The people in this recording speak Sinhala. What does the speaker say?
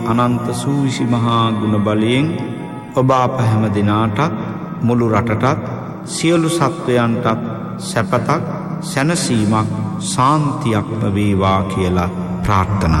අනන්ත සූවිසි මහා ගුණ බලයෙන් ඔබ අප හැම දිනාටත් මුළු රටටත් සියලු සත්වයන්ටත් සැපතක් සැනසීමක් සාන්තියක්ම වේවා කියලා ප්‍රාර්ථනා